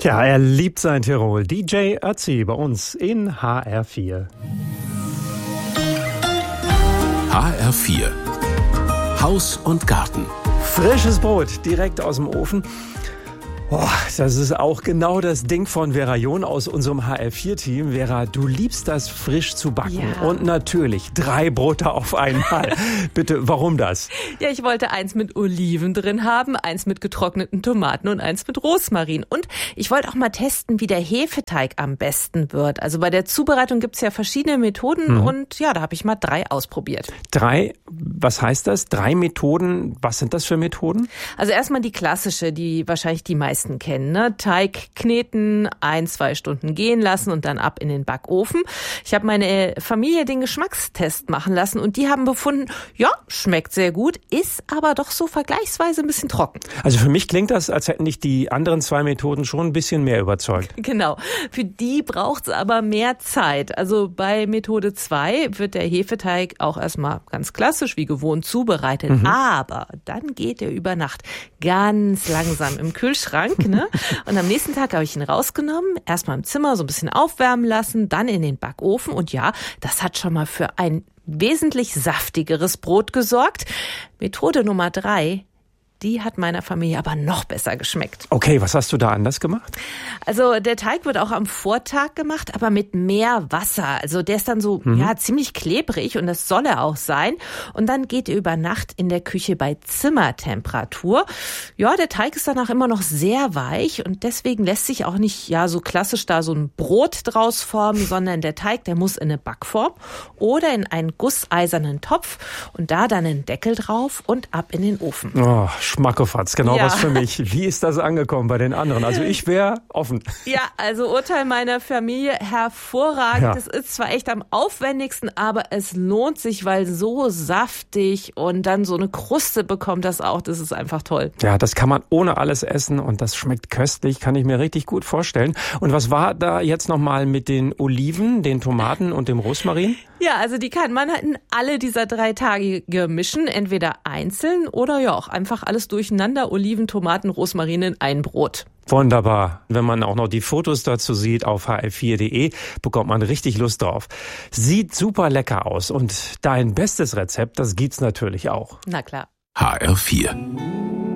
Ja, er liebt sein Tirol. DJ Ötzi bei uns in HR4. HR4 Haus und Garten. Frisches Brot direkt aus dem Ofen. Oh, das ist auch genau das Ding von Vera John aus unserem HR4-Team. Vera, du liebst das, frisch zu backen. Ja. Und natürlich 3 Brote auf einmal. Bitte, warum das? Ja, ich wollte eins mit Oliven drin haben, eins mit getrockneten Tomaten und eins mit Rosmarin. Und ich wollte auch mal testen, wie der Hefeteig am besten wird. Also bei der Zubereitung gibt's ja verschiedene Methoden und ja, da habe ich mal 3 ausprobiert. 3? Was heißt das? 3 Methoden? Was sind das für Methoden? Also erstmal die klassische, die wahrscheinlich die meisten kennen, ne? Teig kneten, 1-2 Stunden gehen lassen und dann ab in den Backofen. Ich habe meine Familie den Geschmackstest machen lassen und die haben befunden, ja, schmeckt sehr gut, ist aber doch so vergleichsweise ein bisschen trocken. Also für mich klingt das, als hätten dich die anderen 2 Methoden schon ein bisschen mehr überzeugt. Genau. Für die braucht's aber mehr Zeit. Also bei Methode 2 wird der Hefeteig auch erstmal ganz klassisch wie gewohnt zubereitet. Aber dann geht er über Nacht ganz langsam im Kühlschrank. Ne? Und am nächsten Tag habe ich ihn rausgenommen, erstmal im Zimmer so ein bisschen aufwärmen lassen, dann in den Backofen. Und ja, das hat schon mal für ein wesentlich saftigeres Brot gesorgt. Methode Nummer 3, die hat meiner Familie aber noch besser geschmeckt. Okay, was hast du da anders gemacht? Also der Teig wird auch am Vortag gemacht, aber mit mehr Wasser. Also der ist dann so ziemlich klebrig und das soll er auch sein. Und dann geht er über Nacht in der Küche bei Zimmertemperatur. Ja, der Teig ist danach immer noch sehr weich und deswegen lässt sich auch nicht so klassisch da so ein Brot draus formen, sondern der Teig, der muss in eine Backform oder in einen gusseisernen Topf und da dann einen Deckel drauf und ab in den Ofen. Oh, Schmackofatz, genau was für mich. Wie ist das angekommen bei den anderen? Also ich wäre offen. Ja, also Urteil meiner Familie, hervorragend. Ja. Es ist zwar echt am aufwendigsten, aber es lohnt sich, weil so saftig und dann so eine Kruste bekommt das auch. Das ist einfach toll. Ja, das kann man ohne alles essen und das schmeckt köstlich, kann ich mir richtig gut vorstellen. Und was war da jetzt nochmal mit den Oliven, den Tomaten und dem Rosmarin? Ja, also die kann man in alle dieser 3 Tage mischen, entweder einzeln oder ja auch einfach alles durcheinander, Oliven, Tomaten, Rosmarin in ein Brot. Wunderbar. Wenn man auch noch die Fotos dazu sieht auf hr4.de, bekommt man richtig Lust drauf. Sieht super lecker aus und dein bestes Rezept, das gibt's natürlich auch. Na klar. HR4